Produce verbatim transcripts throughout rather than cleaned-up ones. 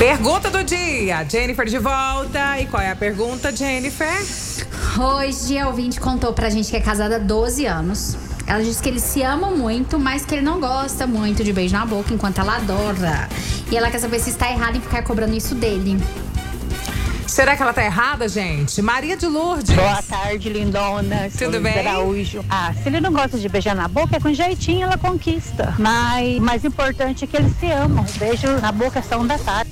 Pergunta do dia. Jennifer de volta. E qual é a pergunta, Jennifer? Hoje a ouvinte contou pra gente que é casada há doze anos. Ela disse que eles se amam muito, mas que ele não gosta muito de beijo na boca, enquanto ela adora. E ela quer saber se está errado em ficar cobrando isso dele. Será que ela tá errada, gente? Maria de Lourdes. Boa tarde, lindona. Tudo bem? Araújo. Ah, se ele não gosta de beijar na boca, é com jeitinho ela conquista. Mas o mais importante é que eles se amam. O beijo na boca é só um detalhe.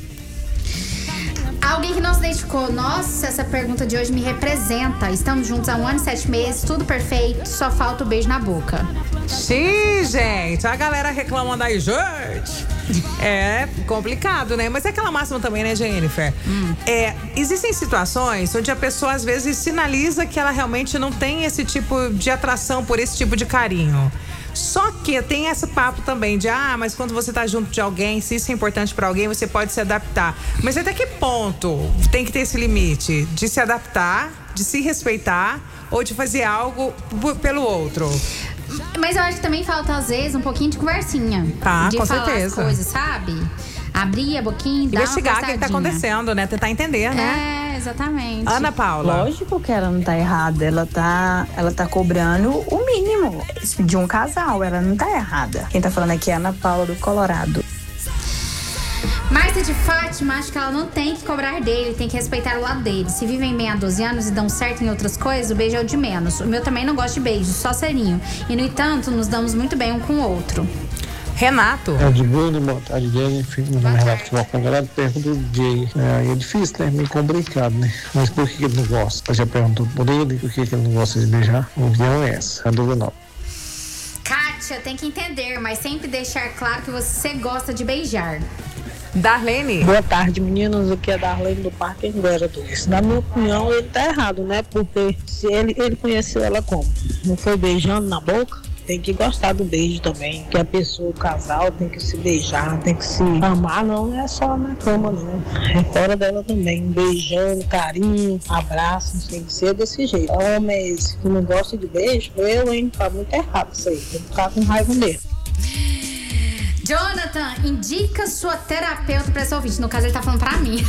Alguém que não se identificou. Nossa, essa pergunta de hoje me representa. Estamos juntos há um ano e sete meses, tudo perfeito, só falta o beijo na boca. Xiii, gente, a galera reclamando aí, gente. É complicado, né? Mas é aquela máxima também, né, Jennifer? Hum. É, existem situações onde a pessoa às vezes sinaliza que ela realmente não tem esse tipo de atração por esse tipo de carinho. Só que tem esse papo também de, ah, mas quando você tá junto de alguém, se isso é importante pra alguém, você pode se adaptar. Mas até que ponto tem que ter esse limite de se adaptar, de se respeitar ou de fazer algo p- pelo outro? Mas eu acho que também falta, às vezes, um pouquinho de conversinha. Tá, de com falar certeza. As coisas, sabe? Abrir a boquinha e dar investigar uma o que, que tá acontecendo, né? Tentar entender, né? É, exatamente. Ana Paula. Lógico que ela não tá errada. Ela tá, ela tá cobrando o mínimo de um casal. Ela não tá errada. Quem tá falando aqui é a Ana Paula do Colorado. Márcia de Fátima, acho que ela não tem que cobrar dele, tem que respeitar o lado dele. Se vivem bem há doze anos e dão certo em outras coisas, o beijo é o de menos. O meu também não gosta de beijo, só serinho. E, no entanto, nos damos muito bem um com o outro. Renato. É de Bruno, boa tarde, Jennifer. Meu nome é Renato Futebol Colorado. Pergunta do Jay. É, é difícil, né? Meio complicado, né? Mas por que ele não gosta? Eu já perguntou por ele, por que ele não gosta de beijar? A opinião é essa, a dúvida não. Kátia, tem que entender, mas sempre deixar claro que você gosta de beijar. Darlene. Boa tarde, meninos. Aqui é Darlene do Parque Anguera dois. Na minha opinião, ele tá errado, né? Porque se ele, ele conheceu ela como? Não foi beijando na boca? Tem que gostar do beijo também. Que a pessoa, o casal, tem que se beijar, tem que se amar. Não é só na cama, não. É fora dela também. Beijando, carinho, abraços. Tem que ser desse jeito. Homens que não gostam de beijo, eu, hein? Tá muito errado isso aí. Tem que ficar com raiva mesmo. Jonathan, indica sua terapeuta pra essa ouvinte. No caso, ele tá falando pra mim.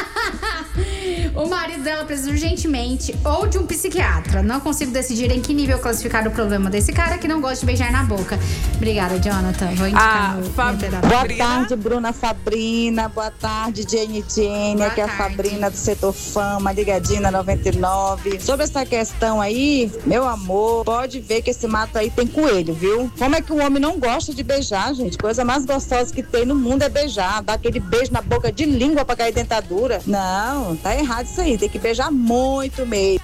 O marido dela precisa urgentemente ou de um psiquiatra. Não consigo decidir em que nível classificar o problema desse cara que não gosta de beijar na boca. Obrigada, Jonathan. Vou indicar Ah, no, Fab- no terapeuta. Boa Sabrina? tarde, Bruna Fabrina. Boa tarde, Jenny Jenny. Boa Aqui é a tarde. Fabrina do Setor Fama, ligadinha na noventa e nove. Sobre essa questão aí, meu amor, pode ver que esse mato aí tem coelho, viu? Como é que o homem não gosta de beijar, gente? Coisa mais gostosa que tem no mundo é beijar. Dar aquele beijo na boca de língua pra cair dentadura. Não, tá errado isso aí. Tem que beijar muito mesmo.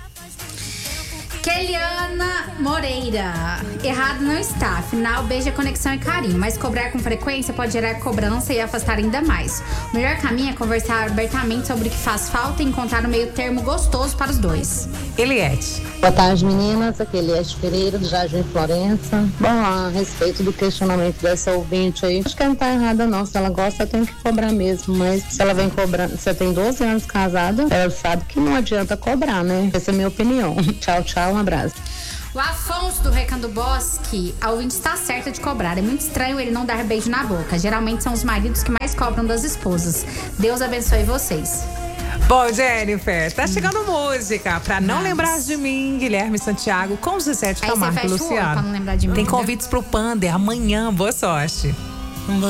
Keliana Moreira. Errado não está. Afinal, beijo é conexão e carinho. Mas cobrar com frequência pode gerar cobrança e afastar ainda mais. O melhor caminho é conversar abertamente sobre o que faz falta e encontrar um meio termo gostoso para os dois. Eliette. Boa tarde, meninas. Aqui é Eliette Pereira, do Jardim Florença. Bom, a respeito do questionamento dessa ouvinte aí, acho que ela não tá errada não. Se ela gosta, tem que cobrar mesmo. Mas se ela vem cobrando, você tem doze anos casada, ela sabe que não adianta cobrar, né? Essa é a minha opinião. Tchau, tchau, um abraço. O Afonso do Recanto Bosque, a ouvinte está certa de cobrar. É muito estranho ele não dar beijo na boca. Geralmente são os maridos que mais cobram das esposas. Deus abençoe vocês. Bom, Jennifer, tá chegando música pra não Vamos. lembrar de mim, Guilherme Santiago, com Zezé de Aí você Camargo e fecha o olho pra Luciano. não lembrar de mim. Tem né? convites pro Pander amanhã, boa sorte.